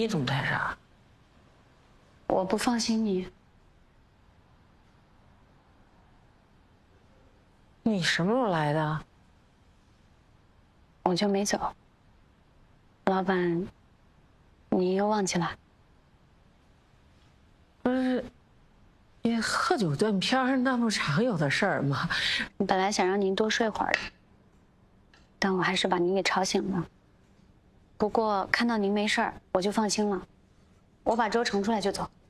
你总带啥？ 我不放心你。 你什么时候来的？ 我就没走。老板，你又忘记了？ 不是，你喝酒断片那不常有的事儿吗？ 本来想让您多睡会儿的，但我还是把您给吵醒了。不过看到您没事儿，我就放心了。我把粥盛出来就走。